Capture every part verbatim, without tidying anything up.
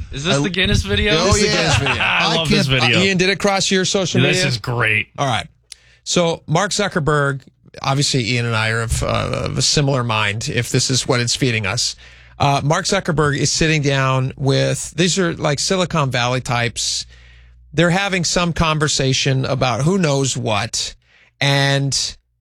Is this I, the Guinness video? Oh, this is yeah. the Guinness video. I, I love this can't- video. Uh, Ian, did it cross your social This media? is great. All right. So Mark Zuckerberg, obviously Ian and I are of, uh, of a similar mind if this is what it's feeding us. Uh, Mark Zuckerberg is sitting down with, these are like Silicon Valley types. They're having some conversation about who knows what. And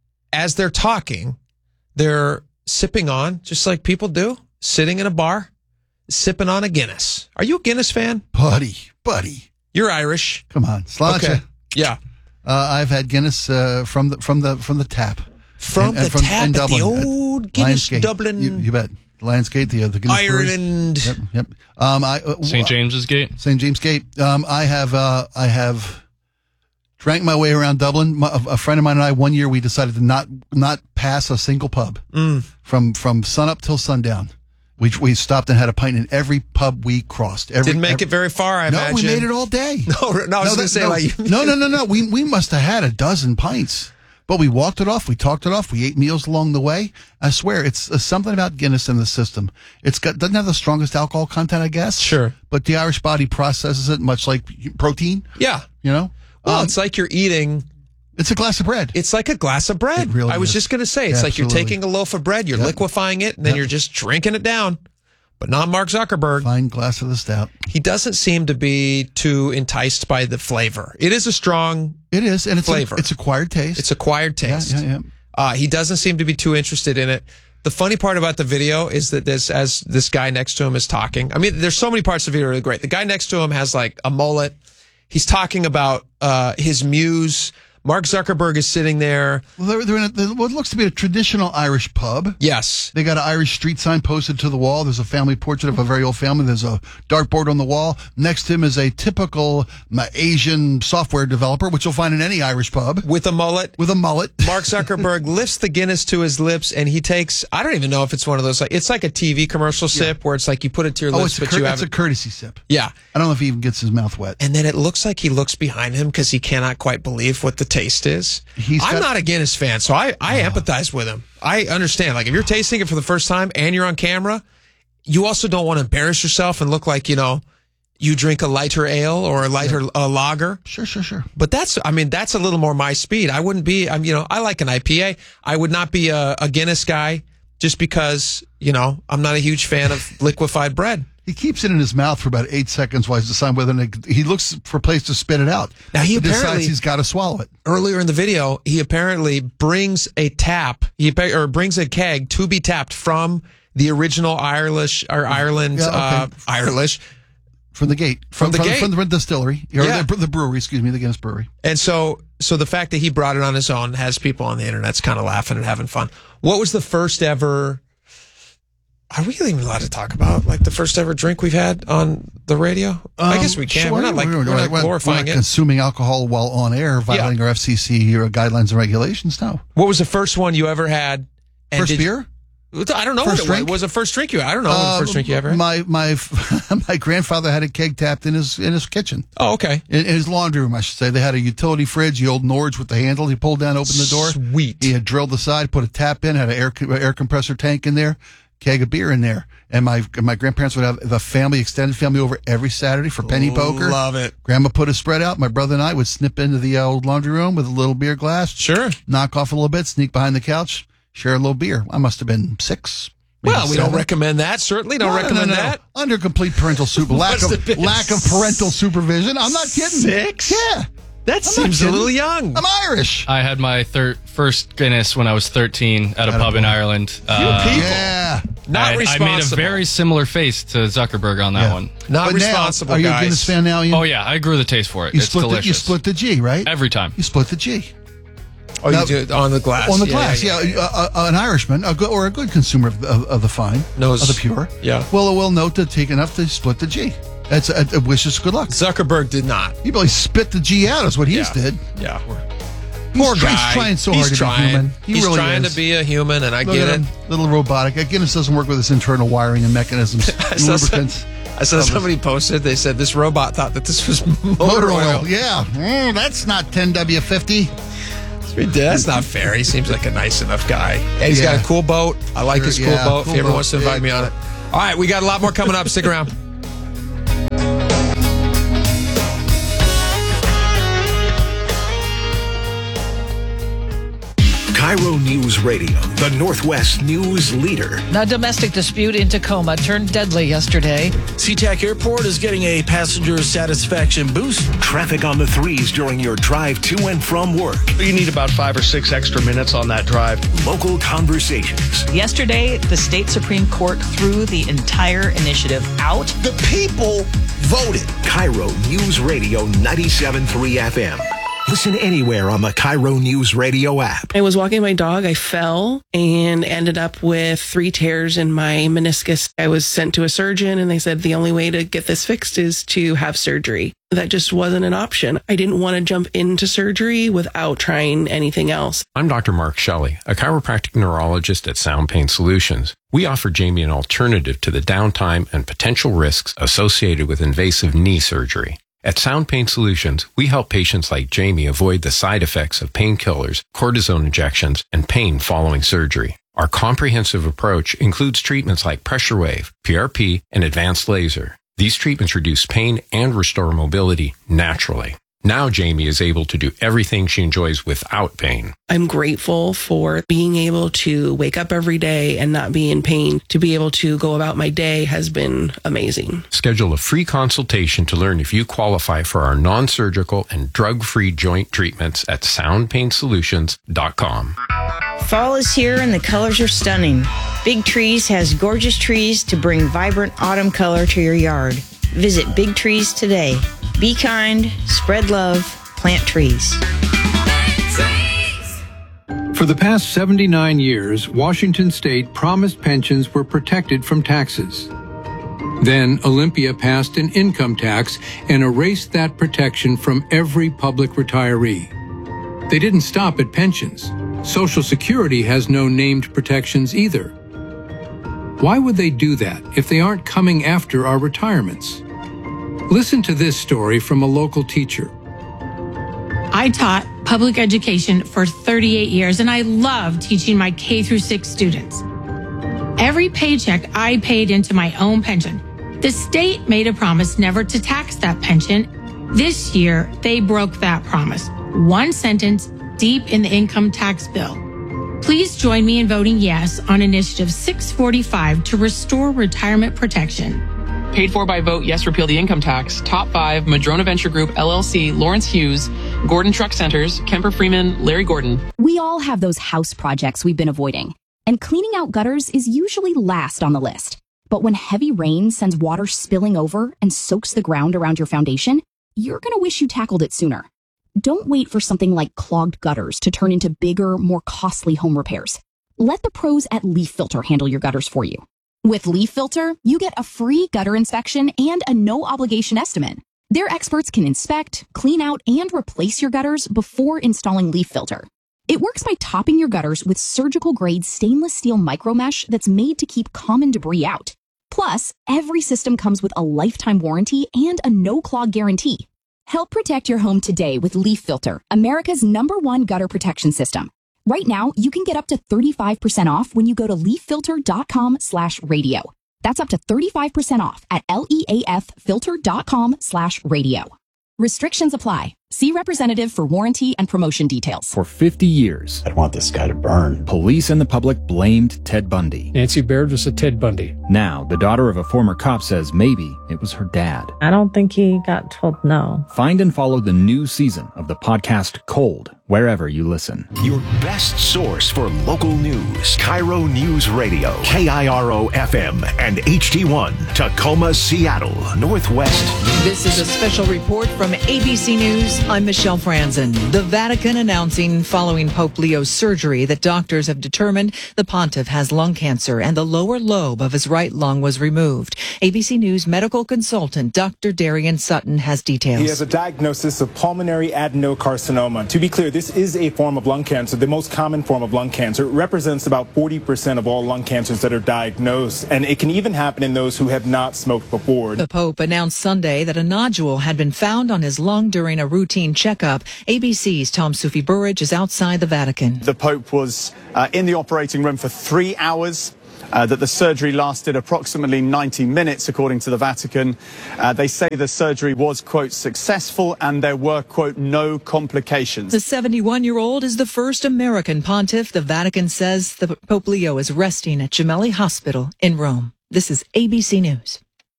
as they're talking, they're sipping on, just like people do, sitting in a bar, sipping on a Guinness. Are you a Guinness fan? Buddy, buddy. You're Irish. Come on. Sláinte. Okay. Yeah. Uh, I've had Guinness uh, from the from the from the tap. From And- the and from- tap in at the Dublin, old Guinness Lionsgate. Dublin. You, you bet. Lionsgate, the, the Guinness brewery. Ireland. Yep, yep. Um, I, uh, Saint James's Gate. Saint James Gate. Um, I have uh, I have drank my way around Dublin. My, a friend of mine and I, one year, we decided to not not pass a single pub Mm. from from sunup till sundown. We we stopped and had a pint in every pub we crossed. Every, Didn't make every, it very far, I no, imagine. we made it all day. No, no, I was going to say no, like no, no, no, no. We we must have had a dozen pints, but we walked it off. We talked it off. We ate meals along the way. I swear, it's uh, something about Guinness in the system. It's got doesn't have the strongest alcohol content, I guess. Sure, but the Irish body processes it much like protein. Yeah, you know. Well, Um, it's like you're eating. It's a glass of bread. It's like a glass of bread. It really I was is. just going to say, it's Yeah, like you're absolutely. taking a loaf of bread, you're Yep. liquefying it, and then Yep. you're just drinking it down. But not Mark Zuckerberg. Fine glass of the stout. He doesn't seem to be too enticed by the flavor. It is a strong It is, and it's flavor. A, it's acquired taste. It's acquired taste. Yeah, yeah, yeah. Uh, he doesn't seem to be too interested in it. The funny part about the video is that this, as this guy next to him is talking, I mean, there's so many parts of the video that are really great. The guy next to him has like a mullet. He's talking about uh, his muse. Mark Zuckerberg is sitting there. Well, they're, they're in a, they're what looks to be a traditional Irish pub. Yes. They got an Irish street sign posted to the wall. There's a family portrait of a very old family. There's a dartboard on the wall. Next to him is a typical uh, Asian software developer, which you'll find in any Irish pub. With a mullet. With a mullet. Mark Zuckerberg lifts the Guinness to his lips and he takes, I don't even know if it's one of those, like, it's like a T V commercial sip where it's like you put it to your Oh, lips, it's a, but cur- you it's a haven't. courtesy sip. Yeah. I don't know if he even gets his mouth wet. And then it looks like he looks behind him because he cannot quite believe what the taste is. He's I'm got- not a Guinness fan, so I, I empathize with him. I understand. Like, if you're tasting it for the first time and you're on camera, you also don't want to embarrass yourself and look like, you know, you drink a lighter ale or a lighter uh, lager. Sure, sure, sure. But that's, I mean, that's a little more my speed. I wouldn't be, I'm, you know, I like an I P A. I would not be a, a Guinness guy just because, you know, I'm not a huge fan of liquefied bread. He keeps it in his mouth for about eight seconds while he's deciding whether to, he looks for a place to spit it out. Now, he But decides apparently- he's got to swallow it. Earlier in the video, he apparently brings a tap, he appa- or brings a keg to be tapped from the original Irish or Ireland, Yeah, okay. uh, Irish. From the gate. From the from, gate. From the distillery. Or Yeah. the, the brewery, excuse me, the Guinness brewery. And so, so the fact that he brought it on his own has people on the internet's kind of laughing and having fun. What was the first ever? Are we even allowed to talk about like the first ever drink we've had on the radio? I guess we can. Sure, we're not like we're, not glorifying we're not it. consuming alcohol while on air, violating our F C C or guidelines and regulations. No. What was the first one you ever had? And First did- beer? I don't know. First what it drink? was. Was the first drink you? I don't know. what the Uh, first drink you ever had. My my my grandfather had a keg tapped in his in his kitchen. Oh, okay. In, in his laundry room, I should say. They had a utility fridge, the old Norge with the handle. He pulled down, opened the door. Sweet. He had drilled the side, put a tap in, had an air air compressor tank in there, keg of beer in there. And my my grandparents would have the family, extended family, over every Saturday for penny poker. Love it. Grandma put a spread out. My brother and I would snip into the old laundry room with a little beer glass. Sure. Knock off a little bit, sneak behind the couch, share a little beer. I must have been six. maybe Well, we don't seven. recommend that. Certainly don't No, no, recommend no, no. that. Under complete parental super lack Must have of been lack of parental supervision. I'm not kidding. Six? Yeah. That I'm not seems a kidding. little young. I'm Irish. I had my thir- first Guinness when I was thirteen at a pub in Ireland. Uh, people. Yeah. Not I, I responsible. made a very similar face to Zuckerberg on that Yeah. one. Not But responsible, now, are you guys. a Guinness fan now, Ian? Oh yeah, I grew the taste for it. You it's split the, delicious. you split the G, right? Every time. You split the G. Oh, Now- you do it on the glass. On the glass, yeah. Uh, uh, an Irishman, a good, or a good consumer of, of, of the fine, Knows- of the pure, yeah. will will note to take enough to split the G. That's a, a wish us good luck. Zuckerberg did not. He really spit the G out, is what he's Yeah. did. Yeah. He's, Poor guy. He's trying so He's hard to trying. be human. He He's really trying is. to be a human, and I Look get at it. him, little robotic. Uh, Guinness doesn't work with its internal wiring and mechanisms. I and saw, lubricants. I saw somebody posted, they said this robot thought that this was motor, Motor oil. oil, yeah. Mm, that's not ten W fifty. That's not fair. He seems like a nice enough guy. And he's Yeah. got a cool boat. I like Sure, his cool yeah, boat. cool if he ever boat. wants to invite Yeah. me on it. All right, we got a lot more coming up. Stick around. Cairo News Radio, the Northwest news leader. A domestic dispute in Tacoma turned deadly yesterday. SeaTac Airport is getting a passenger satisfaction boost. Traffic on the threes during your drive to and from work. You need about five or six extra minutes on that drive. Local conversations. Yesterday, the state Supreme Court threw the entire initiative out. The people voted. Cairo News Radio ninety-seven point three F M. Listen anywhere on the Cairo News Radio app. I was walking my dog. I fell and ended up with three tears in my meniscus. I was sent to a surgeon and they said the only way to get this fixed is to have surgery. That just wasn't an option. I didn't want to jump into surgery without trying anything else. I'm Doctor Mark Shelley, a chiropractic neurologist at Sound Pain Solutions. We offer Jamie an alternative to the downtime and potential risks associated with invasive knee surgery. At Sound Pain Solutions, we help patients like Jamie avoid the side effects of painkillers, cortisone injections, and pain following surgery. Our comprehensive approach includes treatments like pressure wave, P R P, and advanced laser. These treatments reduce pain and restore mobility naturally. Now Jamie is able to do everything she enjoys without pain. I'm grateful for being able to wake up every day and not be in pain. To be able to go about my day has been amazing. Schedule a free consultation to learn if you qualify for our non-surgical and drug-free joint treatments at sound pain solutions dot com. Fall is here and the colors are stunning. Big Trees has gorgeous trees to bring vibrant autumn color to your yard. Visit Big Trees today. Be kind, spread love, plant trees. For the past seventy-nine years, Washington State promised pensions were protected from taxes. Then Olympia passed an income tax and erased that protection from every public retiree. They didn't stop at pensions. Social Security has no named protections either. Why would they do that if they aren't coming after our retirements? Listen to this story from a local teacher. I taught public education for thirty-eight years, and I love teaching my K through six students. Every paycheck I paid into my own pension. The state made a promise never to tax that pension. This year, they broke that promise. One sentence deep in the income tax bill. Please join me in voting yes on Initiative six forty-five to restore retirement protection. Paid for by Vote Yes Repeal the Income Tax. Top five, Madrona Venture Group, L L C, Lawrence Hughes, Gordon Truck Centers, Kemper Freeman, Larry Gordon. We all have those house projects we've been avoiding, and cleaning out gutters is usually last on the list. But when heavy rain sends water spilling over and soaks the ground around your foundation, you're going to wish you tackled it sooner. Don't wait for something like clogged gutters to turn into bigger, more costly home repairs. Let the pros at Leaf Filter handle your gutters for you. With Leaf Filter, you get a free gutter inspection and a no-obligation estimate. Their experts can inspect, clean out, and replace your gutters before installing Leaf Filter. It works by topping your gutters with surgical-grade stainless steel micromesh that's made to keep common debris out. Plus, every system comes with a lifetime warranty and a no-clog guarantee. Help protect your home today with Leaf Filter, America's number one gutter protection system. Right now, you can get up to thirty-five percent off when you go to leaffilter.com slash radio. That's up to thirty-five percent off at leaffilter.com slash radio. Restrictions apply. See representative for warranty and promotion details. For fifty years, I want this guy to burn. Police and the public blamed Ted Bundy. Nancy Baird was a Ted Bundy. Now, the daughter of a former cop says maybe it was her dad. I don't think he got told no. Find and follow the new season of the podcast Cold, wherever you listen. Your best source for local news. Cairo News Radio, K I R O F M and H D one, Tacoma, Seattle, Northwest News. This is a special report from A B C News. I'm Michelle Franzen. The Vatican announcing following Pope Leo's surgery that doctors have determined the pontiff has lung cancer and the lower lobe of his right lung was removed. A B C News medical consultant Doctor Darian Sutton has details. He has a diagnosis of pulmonary adenocarcinoma. To be clear, this is a form of lung cancer, the most common form of lung cancer. It represents about forty percent of all lung cancers that are diagnosed, and it can even happen in those who have not smoked before. The Pope announced Sunday that a nodule had been found on his lung during a routine checkup. A B C's Tom Sufi-Burridge is outside the Vatican. The Pope was uh, in the operating room for three hours. uh, that the surgery lasted approximately ninety minutes, according to the Vatican. Uh, they say the surgery was, quote, successful and there were, quote, no complications. The seventy-one-year-old is the first American pontiff. The Vatican says the Pope Leo is resting at Gemelli Hospital in Rome. This is A B C News.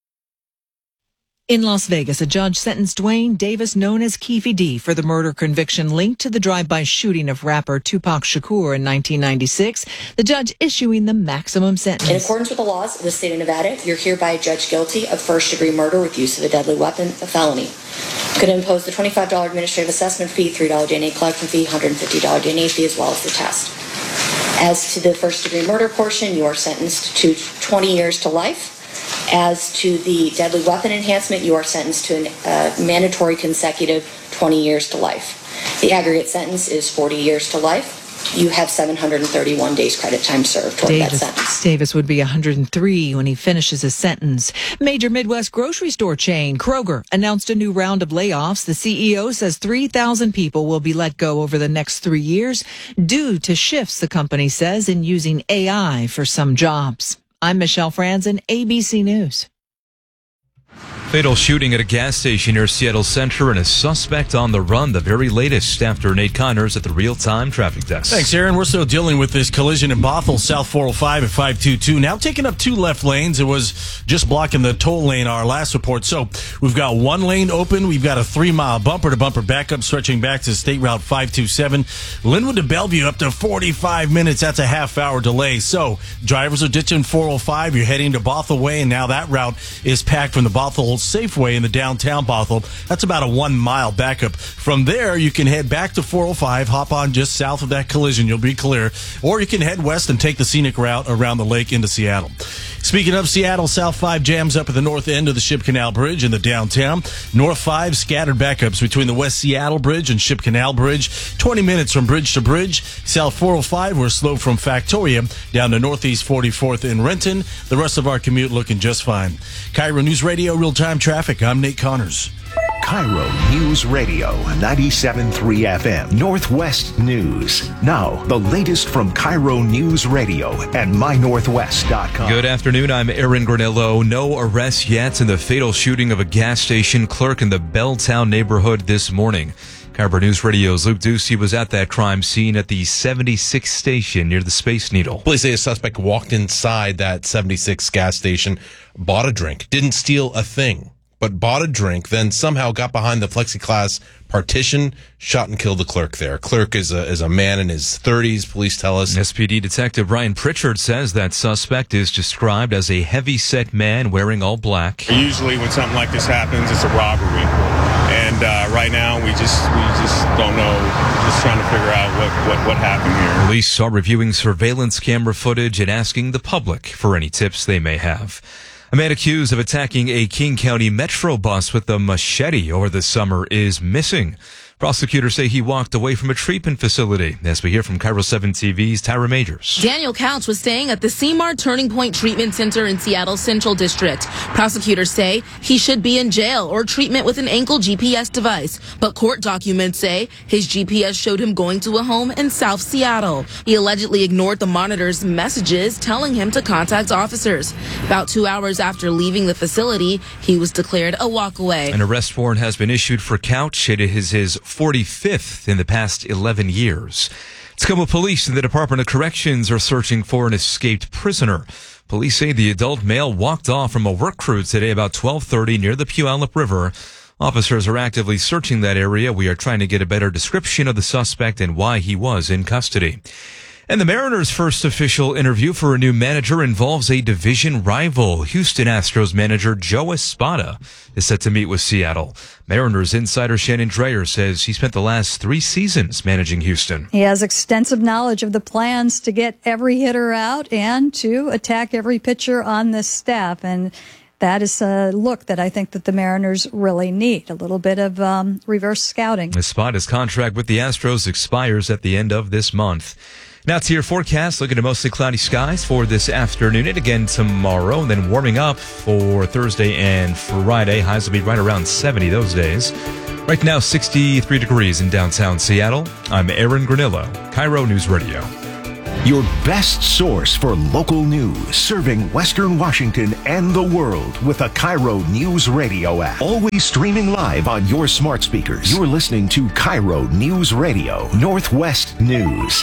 In Las Vegas, a judge sentenced Dwayne Davis, known as Keefe D, for the murder conviction linked to the drive-by shooting of rapper Tupac Shakur in nineteen ninety-six. The judge issuing the maximum sentence. In accordance with the laws of the state of Nevada, you're hereby judged guilty of first-degree murder with use of a deadly weapon, a felony. Could impose the twenty-five dollars administrative assessment fee, three dollars D N A collection fee, one hundred fifty dollars D N A fee, as well as the test. As to the first-degree murder portion, you are sentenced to twenty years to life. As to the deadly weapon enhancement, you are sentenced to a uh, mandatory consecutive twenty years to life. The aggregate sentence is forty years to life. You have seven hundred thirty-one days credit time served toward Davis, that sentence. Davis would be one hundred three when he finishes his sentence. Major Midwest grocery store chain Kroger announced a new round of layoffs. The C E O says three thousand people will be let go over the next three years due to shifts, the company says, in using A I for some jobs. I'm Michelle Franzen, A B C News. Fatal shooting at a gas station near Seattle Center and a suspect on the run. The very latest after Nate Connors at the real-time traffic desk. Thanks, Aaron. We're still dealing with this collision in Bothell, South four oh five at five two two. Now taking up two left lanes. It was just blocking the toll lane, our last report. So we've got one lane open. We've got a three-mile bumper-to-bumper backup stretching back to State Route five two seven. Linwood to Bellevue up to forty-five minutes. That's a half-hour delay. So drivers are ditching four oh five. You're heading to Bothell Way, and now that route is packed from the Bothell Safeway in the downtown Bothell. That's about a one-mile backup. From there, you can head back to four oh five, hop on just south of that collision. You'll be clear. Or you can head west and take the scenic route around the lake into Seattle. Speaking of Seattle, South five jams up at the north end of the Ship Canal Bridge in the downtown. North five scattered backups between the West Seattle Bridge and Ship Canal Bridge. twenty minutes from bridge to bridge. South four oh five, we're slow from Factoria down to Northeast forty-fourth in Renton. The rest of our commute looking just fine. Cairo News Radio, real-time traffic. I'm Nate Connors. Cairo News Radio, ninety-seven point three F M, Northwest News. Now, the latest from Cairo News Radio and my northwest dot com. Good afternoon, I'm Aaron Granillo. No arrests yet in the fatal shooting of a gas station clerk in the Belltown neighborhood this morning. Cairo News Radio's Luke Ducey was at that crime scene at the seventy-six station near the Space Needle. Police say a suspect walked inside that seventy-six gas station, bought a drink, didn't steal a thing, but bought a drink, then somehow got behind the plexiglass partition, shot and killed the clerk there. Clerk is a, is a man in his thirties, police tell us. S P D Detective Brian Pritchard says that suspect is described as a heavy-set man wearing all black. Usually when something like this happens, it's a robbery. And uh, right now, we just we just don't know, just trying to figure out what, what, what happened here. Police are reviewing surveillance camera footage and asking the public for any tips they may have. A man accused of attacking a King County Metro bus with a machete over the summer is missing. Prosecutors say he walked away from a treatment facility. As we hear from Cairo seven T V's Tyra Majors. Daniel Couch was staying at the C M A R Turning Point Treatment Center in Seattle's Central District. Prosecutors say he should be in jail or treatment with an ankle G P S device. But court documents say his G P S showed him going to a home in South Seattle. He allegedly ignored the monitor's messages telling him to contact officers. About two hours after leaving the facility, he was declared a walkaway. An arrest warrant has been issued for Couch. It is his forty-fifth in the past eleven years. Tacoma Police and the Department of Corrections are searching for an escaped prisoner. Police say the adult male walked off from a work crew today about twelve thirty near the Puyallup River. Officers are actively searching that area. We are trying to get a better description of the suspect and why he was in custody. And the Mariners' first official interview for a new manager involves a division rival. Houston Astros manager Joe Espada is set to meet with Seattle. Mariners insider Shannon Dreyer says he spent the last three seasons managing Houston. He has extensive knowledge of the plans to get every hitter out and to attack every pitcher on this staff. And that is a look that I think that the Mariners really need. A little bit of um, reverse scouting. Espada's contract with the Astros expires at the end of this month. Now to your forecast, looking at mostly cloudy skies for this afternoon and again tomorrow, and then warming up for Thursday and Friday. Highs will be right around seventy those days. Right now, sixty-three degrees in downtown Seattle. I'm Aaron Granillo, Cairo News Radio. Your best source for local news, serving Western Washington and the world with a Cairo News Radio app. Always streaming live on your smart speakers. You're listening to Cairo News Radio, Northwest News.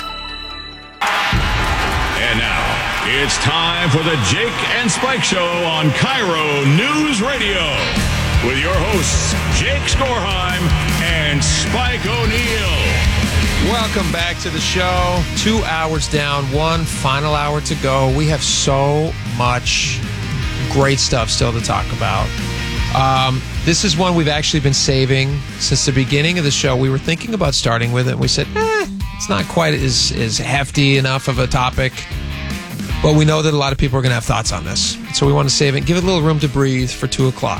And now, it's time for the Jake and Spike Show on Cairo News Radio with your hosts, Jake Skorheim and Spike O'Neill. Welcome back to the show. Two hours down, one final hour to go. We have so much great stuff still to talk about. Um, this is one we've actually been saving since the beginning of the show. We were thinking about starting with it, and we said, eh, it's not quite as, as hefty enough of a topic. But we know that a lot of people are going to have thoughts on this. So we want to save it, give it a little room to breathe for two o'clock.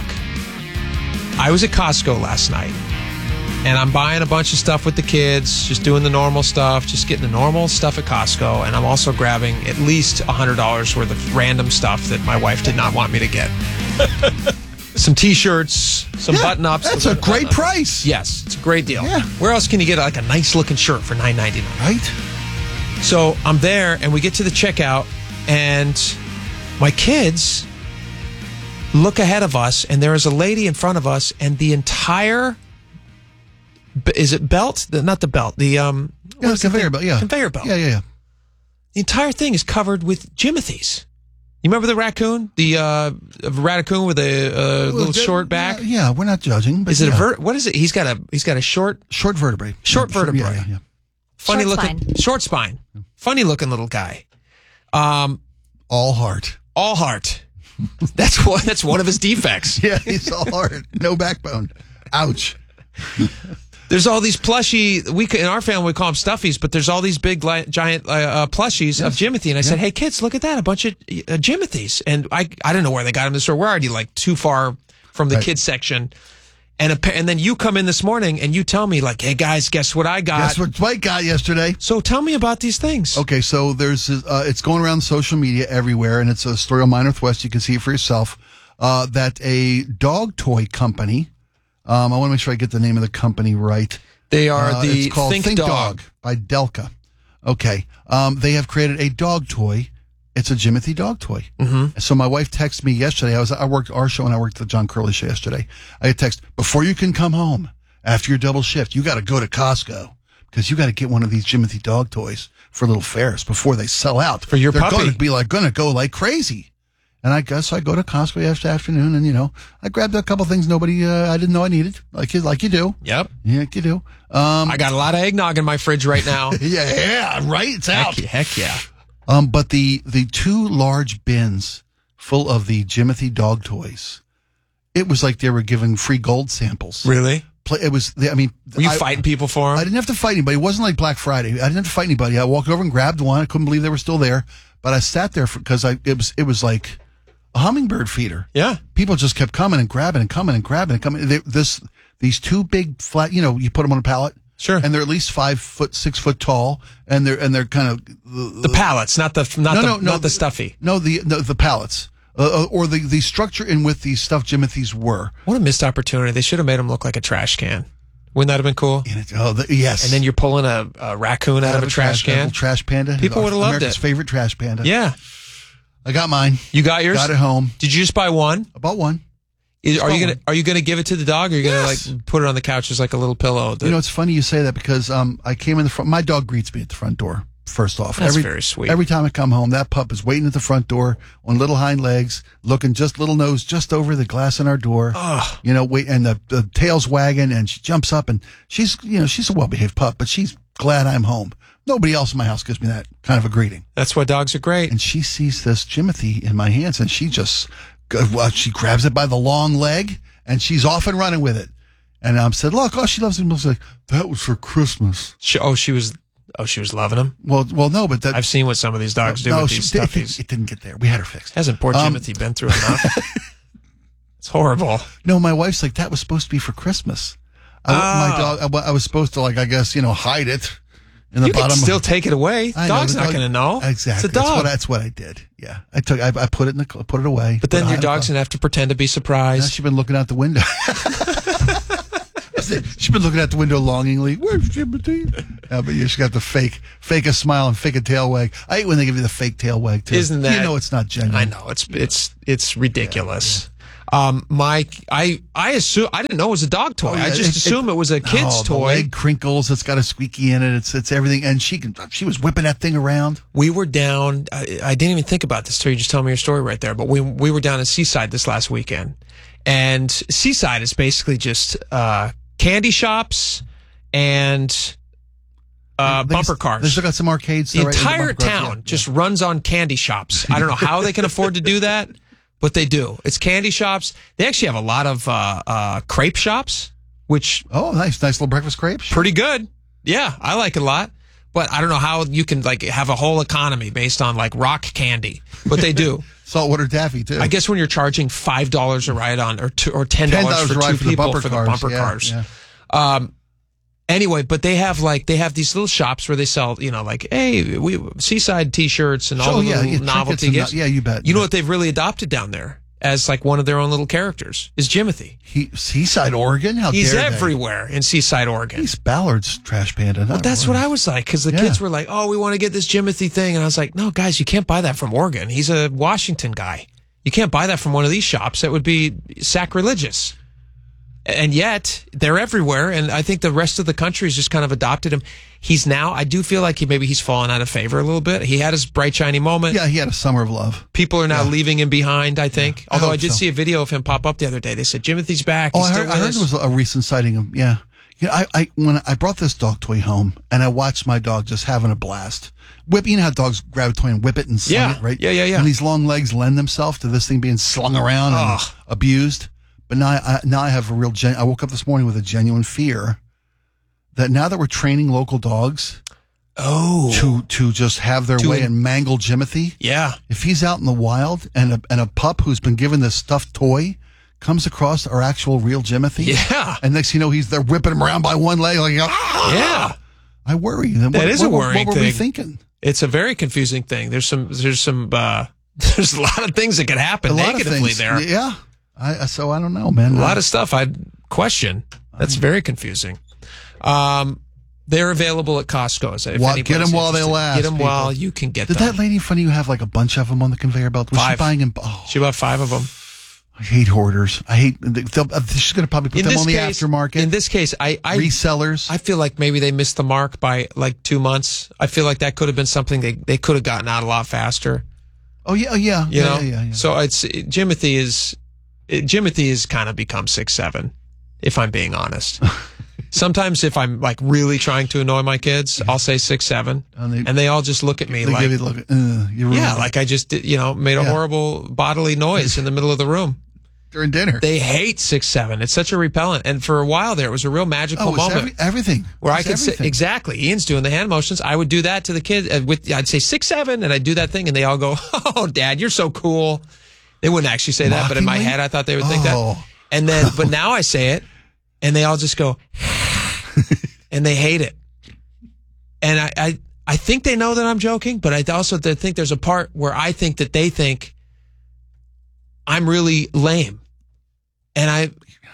I was at Costco last night. And I'm buying a bunch of stuff with the kids, just doing the normal stuff, just getting the normal stuff at Costco. And I'm also grabbing at least one hundred dollars worth of random stuff that my wife did not want me to get. Some T-shirts, some yeah, button-ups. That's a great price. Yes, it's a great deal. Yeah. Where else can you get like a nice-looking shirt for nine ninety-nine? Right. So I'm there, and we get to the checkout, and my kids look ahead of us, and there is a lady in front of us, and the entire... Is it belt? The, not the belt. The um, yeah, the conveyor belt. Yeah, conveyor belt. Yeah, yeah, yeah. The entire thing is covered with Jimothy's. You remember the raccoon? The uh, raccoon with a uh, well, little the, short back. Yeah, yeah, we're not judging. But is it yeah. a vert? What is it? He's got a he's got a short short vertebrae. Short yeah, vertebrae. Yeah, yeah, yeah. Funny short looking spine. short spine. Funny looking little guy. Um, all heart. All heart. That's one. That's one of his defects. Yeah, he's all heart. No backbone. Ouch. There's all these plushy, we in our family we call them stuffies, but there's all these big li- giant uh, uh, plushies yes. of Jimothy. And I yeah. said, hey, kids, look at that, a bunch of uh, Jimothy's. And I I don't know where they got them in the store. We're already like too far from the right. kids section. And a, and then you come in this morning and you tell me like, hey, guys, guess what I got? Guess what Dwight got yesterday. So tell me about these things. Okay, so there's uh, it's going around social media everywhere, and it's a story on My Northwest. You can see it for yourself, uh, that a dog toy company, Um, I want to make sure I get the name of the company right. They are uh, the it's called Think, Think Dog. Dog by Delka. Okay. Um, they have created a dog toy. It's a Jimothy dog toy. Mm-hmm. So my wife texted me yesterday. I was I worked our show and I worked the John Curley show yesterday. I had text, before you can come home after your double shift, you got to go to Costco because you got to get one of these Jimothy dog toys for little Ferris before they sell out. For your They're puppy. They're going to be like, going to go like crazy. And I guess I go to Costco yesterday afternoon, and you know, I grabbed a couple things nobody uh, I didn't know I needed, like you, like you do. Yep, yeah, like you do. Um, I got a lot of eggnog in my fridge right now. yeah, yeah, right. It's heck, out. Heck yeah. Um, but the the two large bins full of the Jimothy dog toys, it was like they were giving free gold samples. Really? It was. I mean, were you I, fighting people for them? I didn't have to fight anybody. It wasn't like Black Friday. I didn't have to fight anybody. I walked over and grabbed one. I couldn't believe they were still there, but I sat there because I it was it was like a hummingbird feeder. Yeah. People just kept coming and grabbing and coming and grabbing and coming. They, this these two big flat, you know, you put them on a pallet. Sure. And they're at least five foot, six foot tall, and they're and they're kind of uh, the pallets, not the not no, the no, no, not the stuffy. No, the no, the pallets. Uh, or the, the structure in which these stuffed Jimothys were. What a missed opportunity. They should have made them look like a trash can. Wouldn't that have been cool? It, oh, the, yes. And then you're pulling a, a raccoon out, out of a trash, trash can. A trash panda. People would have loved America's it. favorite trash panda. Yeah. I got mine. You got yours? Got it home. Did you just buy one? I bought one. Is, are you gonna one. Are you gonna give it to the dog, or are you gonna yes. like put it on the couch as like a little pillow? You know, it's funny you say that because um, I came in the front. My dog greets me at the front door. First off, that's every, very sweet. Every time I come home, that pup is waiting at the front door on little hind legs, looking just little nose just over the glass in our door. Ugh. You know, wait, and the, the tail's wagging, and she jumps up, and she's you know she's a well behaved pup, but she's glad I'm home. Nobody else in my house gives me that kind of a greeting. That's why dogs are great. And she sees this Jimothy in my hands, and she just well, she grabs it by the long leg, and she's off and running with it. And I um, said, "Look, oh, she loves it." I was like, "That was for Christmas." She, oh, she was. Oh, she was loving him? Well, well, no, but that, I've seen what some of these dogs do no, with she, these it, stuffies. It, it didn't get there. We had her fixed. Hasn't poor um, Jimothy been through enough? It's horrible. No, my wife's like, that was supposed to be for Christmas. I, oh. My dog, I, I was supposed to, like, I guess, you know, hide it in the you bottom. You can still of, take it away. I Dog's know, not dog, going to know. Exactly. It's a dog. That's what, that's what I did. Yeah. I took, I, I put it in the, put it away. But then your dog's going to have to pretend to be surprised. Now she's been looking out the window. She's been looking out the window longingly. Where's Jimothy? Yeah, but you just got the fake, fake a smile and fake a tail wag. I hate when they give you the fake tail wag too. Isn't that? You know it's not genuine. I know it's it's it's ridiculous. Yeah, yeah. Um, my I I assume I didn't know it was a dog toy. Oh, yeah. I just it, assumed it, it was a kid's oh, toy. The leg crinkles. It's got a squeaky in it. It's it's everything. And she can she was whipping that thing around. We were down. I, I didn't even think about this till you just told me your story right there. But we we were down at Seaside this last weekend, and Seaside is basically just uh, candy shops and uh, they, bumper cars. They still got some arcades. The right entire the bumper town cars, yeah. just runs on candy shops. I don't know how they can afford to do that. But they do. It's candy shops. They actually have a lot of uh, uh, crepe shops, which oh, nice, nice little breakfast crepes. Pretty good. Yeah, I like it a lot. But I don't know how you can like have a whole economy based on like rock candy, but they do. Saltwater taffy too. I guess when you're charging five dollars a ride on, or two, or ten dollars for two for people the for the cars. bumper yeah, cars. Yeah. Um, Anyway, but they have like they have these little shops where they sell, you know, like hey, we Seaside T-shirts and all Oh, the yeah, little yeah, novelty trinkets and gifts. no- yeah, you bet, You you know bet. what they've really adopted down there as like one of their own little characters is Jimothy. He, Seaside, Oregon. How He's dare they? everywhere in Seaside, Oregon. He's Ballard's trash panda. Well, that's what I was like because the Yeah. kids were like, "Oh, we want to get this Jimothy thing," and I was like, "No, guys, you can't buy that from Oregon. He's a Washington guy. You can't buy that from one of these shops. That would be sacrilegious." And yet they're everywhere, and I think the rest of the country has just kind of adopted him. He's now, I do feel like he maybe he's fallen out of favor a little bit. He had his bright shiny moment. Yeah, he had a summer of love. People are now Yeah. leaving him behind, I think. I Although hope I did so. see a video of him pop up the other day. They said Jimothy's back. Oh, He's I still heard, I with heard us. there was a recent sighting of yeah. Yeah, I, I when I brought this dog toy home and I watched my dog just having a blast. Whip, you know how dogs grab a toy and whip it and sling Yeah. it, right? Yeah, yeah, yeah. And these long legs lend themselves to this thing being slung around and Ugh. abused. But now I, now I have a real, gen- I woke up this morning with a genuine fear that now that we're training local dogs oh. to to just have their To way en- and mangle Jimothy, Yeah. if he's out in the wild and a, and a pup who's been given this stuffed toy comes across our actual real Jimothy, Yeah. and next thing you know, he's they're whipping him around by one leg, like ah! Yeah. I worry. Then That what, is a what, worrying What were we thing. thinking? It's a very confusing thing. There's some, there's some, uh, there's a lot of things that could happen A lot of negatively things. there. Yeah. I, so I don't know, man. A lot of stuff I'd question. That's very confusing. Um, they're available at Costco. So if Well, anybody's get them while they interested, last. Get them people. while you can get Did them. that lady in front of you have like a bunch of them on the conveyor belt? Was Five. she buying them? Oh, She bought five of them. I hate hoarders. I hate. they'll- She's going to probably put In them this on the case, aftermarket. in this case, I, I resellers. I feel like maybe they missed the mark by like two months. I feel like that could have been something they, they could have gotten out a lot faster. oh yeah, oh, yeah, You yeah, know, yeah, yeah, yeah. so it's Jimothy is Jimothy has kind of become six seven, if I'm being honest. Sometimes if I'm like really trying to annoy my kids, I'll say six seven, And they- and they all just look at me They like, give you the look. Uh, you yeah, ruined it. like I just did, you know made a Yeah. horrible bodily noise in the middle of the room. during dinner. They hate six seven. It's such a repellent, and for a while there, it was a real magical oh, it's moment. every, everything. Where I It's could say, everything. exactly, Ian's doing the hand motions. I would do that to the kids. Uh, with, I'd say six, seven, and I'd do that thing, and they all go, "Oh, Dad, you're so cool." They wouldn't actually say that, but in my Mockingly? head, I thought they would think Oh. that. And then, but now I say it, and they all just go, and they hate it. And I, I, I think they know that I'm joking, but I also think there's a part where I think that they think I'm really lame. And I,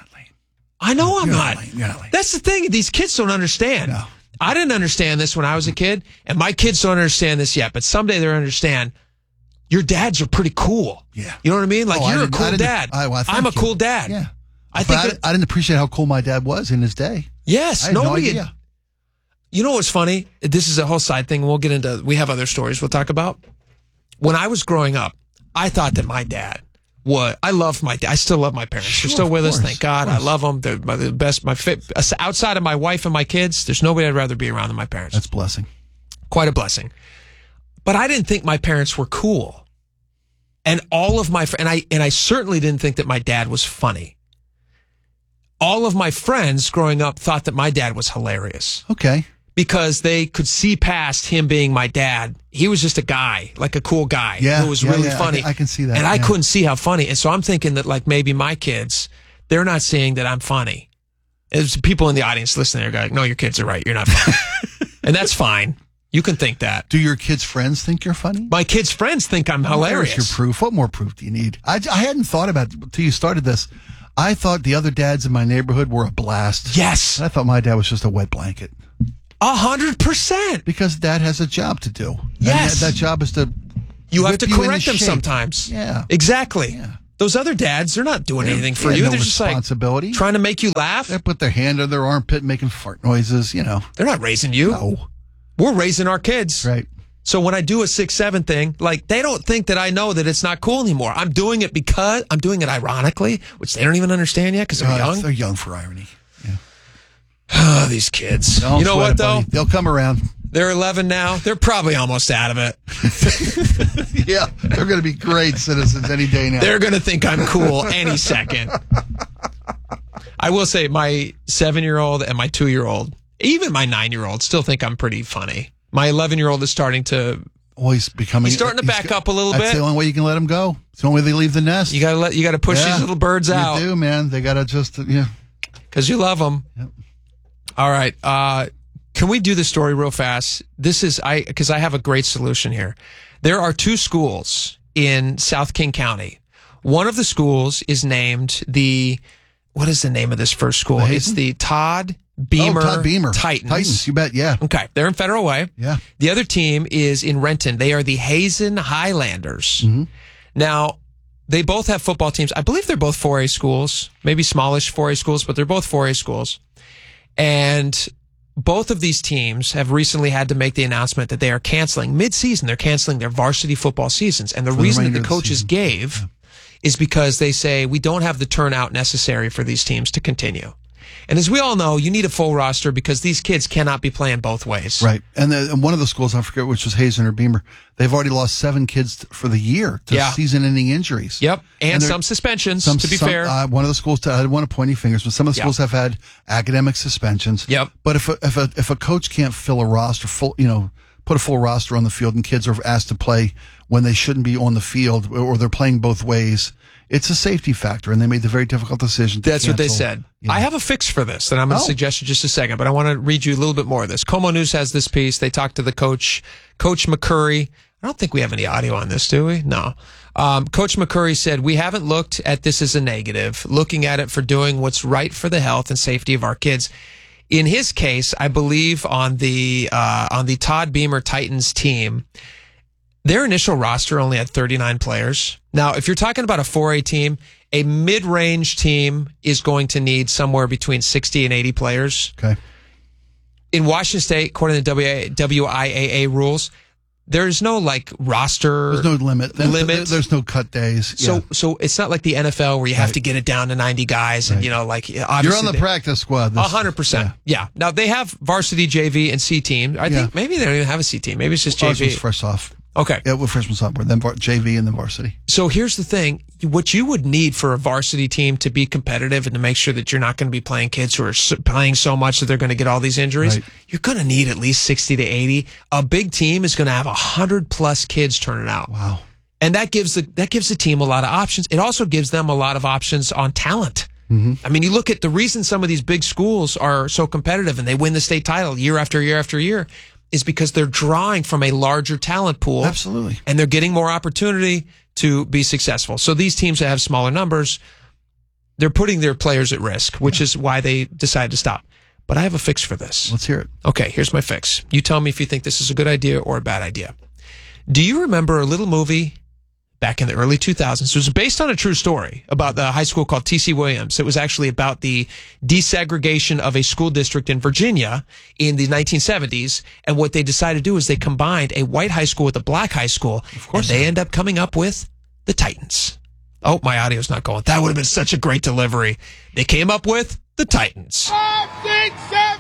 I know I'm You're not. lame. You're not lame. That's the thing. These kids don't understand. No. I didn't understand this when I was a kid, and my kids don't understand this yet, but someday they'll understand. Your dads are pretty cool. Yeah. You know what I mean? Like, Oh, I you're a didn't- I cool didn't- dad. I- well, I'm a thank you. cool dad. Yeah. I But think I, that- I didn't appreciate how cool my dad was in his day. Yes. I had no nobody. idea. You know what's funny? This is a whole side thing. We'll get into, we have other stories we'll talk about. When I was growing up, I thought that my dad was, I love my dad. I still love my parents. Sure, They're still of with us. course, Thank God. of I course. love them. They're my, the best. My fit, outside of my wife and my kids, there's nobody I'd rather be around than my parents. That's a blessing. Quite a blessing. But I didn't think my parents were cool. And all of my, fr- and I, and I certainly didn't think that my dad was funny. All of my friends growing up thought that my dad was hilarious Okay. because they could see past him being my dad. He was just a guy, like a cool guy Yeah, who was yeah, really yeah. I funny. can- I can see that, And I yeah. couldn't see how funny. And so I'm thinking that like maybe my kids, they're not seeing that I'm funny. There's people in the audience listening, they're going, no, your kids are right. You're not funny. And that's fine. You can think that. Do your kids' friends think you're funny? My kids' friends think I'm hilarious. There's your proof. What more proof do you need? I, I hadn't thought about it until you started this. I thought the other dads in my neighborhood were a blast. Yes. I thought my dad was just a wet blanket. A hundred percent. Because dad has a job to do. Yes. And that, that job is to You have whip to you into correct them shape. sometimes. Yeah. Exactly. Yeah. Those other dads, they're not doing They- anything they for have you. no They're just like responsibility. trying to make you laugh. They put their hand on their armpit making fart noises, you know. They're not raising you. No. We're raising our kids. Right. So when I do a six seven thing, like they don't think that I know that it's not cool anymore. I'm doing it because I'm doing it ironically, which they don't even understand yet because they're Uh, young. They're young for irony. Oh, these kids. Don't you know sweat what it, though? buddy. They'll come around. They're eleven now. They're probably almost out of it. Yeah, they're going to be great citizens any day now. They're going to think I'm cool any second. I will say my seven-year-old and my two-year-old, even my nine-year-old, still think I'm pretty funny. My eleven-year-old is starting to. Well, he's becoming. He's starting to back up a little That's bit. the only way you can let them go. It's the only way they leave the nest. You got to let. You got to push Yeah, these little birds you out. You do, man. They got to just yeah. Because you love them. Yep. All right. Uh, can we do the story real fast? This is I because I have a great solution here. There are two schools in South King County. One of the schools is named the. What is the name of this first school? The It's the Todd Beamer, oh, Todd Beamer Titans. Titans, you bet, yeah. Okay, they're in Federal Way. Yeah. The other team is in Renton. They are the Hazen Highlanders. Mm-hmm. Now, they both have football teams. I believe they're both four A schools, maybe smallish four A schools, but they're both four A schools. And both of these teams have recently had to make the announcement that they are canceling mid-season. They're canceling their varsity football seasons. And the For the reason that remainder the of the coaches season. gave Yeah. is because they say we don't have the turnout necessary for these teams to continue. And as we all know, you need a full roster because these kids cannot be playing both ways. Right. And, the, and one of the schools, I forget which was Hazen or Beamer, they've already lost seven kids for the year to Yeah. season-ending injuries. Yep. And, they're- some suspensions, Some, to be some- fair. Uh, one of the schools, I don't want to point any fingers, but some of the Yeah. schools have had academic suspensions. Yep. But if a, if a, if a coach can't fill a roster, full, you know, put a full roster on the field and kids are asked to play when they shouldn't be on the field or they're playing both ways, it's a safety factor, and they made the very difficult decision to That's what they cancel. said. Yeah. I have a fix for this that I'm going to Oh. suggest in just a second, but I want to read you a little bit more of this. Como News has this piece. They talked to the coach, Coach McCurry. I don't think we have any audio on this, do we? No. Um, Coach McCurry said, we haven't looked at this as a negative, looking at it for doing what's right for the health and safety of our kids. In his case, I believe on the uh, on the Todd Beamer Titans team, their initial roster only had thirty-nine players. Now, if you're talking about a four A team, a mid-range team is going to need somewhere between sixty and eighty players. Okay. In Washington State, according to W I A A rules, there's no like roster There's no limit. There- limit. there- There's no cut days. So, Yeah. so it's not like the N F L where you have Right. to get it down to ninety guys, and Right. you know, like You're obviously on the they- practice squad. A This- hundred percent. Yeah. Now they have varsity J V and C team. I Yeah. think maybe they don't even have a C team. Maybe it's just Ours J V. was fresh off. Okay. Yeah, with freshman sophomore, then var- J V and then varsity. So here's the thing. What you would need for a varsity team to be competitive and to make sure that you're not going to be playing kids who are s- playing so much that they're going to get all these injuries, Right. you're going to need at least sixty to eighty. A big team is going to have one hundred plus kids turning out. Wow. And that gives the that gives the team a lot of options. It also gives them a lot of options on talent. Mm-hmm. I mean, you look at the reason some of these big schools are so competitive and they win the state title year after year after year is because they're drawing from a larger talent pool. Absolutely. And they're getting more opportunity to be successful. So these teams that have smaller numbers, they're putting their players at risk, which is why they decided to stop. But I have a fix for this. Let's hear it. Okay, here's my fix. You tell me if you think this is a good idea or a bad idea. Do you remember a little movie back in the early two thousands? It was based on a true story about the high school called T C Williams. It was actually about the desegregation of a school district in Virginia in the nineteen seventies. And what they decided to do is they combined a white high school with a black high school. Of course. And they end up coming up with the Titans. Oh, my audio's not going. That would have been such a great delivery. They came up with the Titans. Five, six, seven.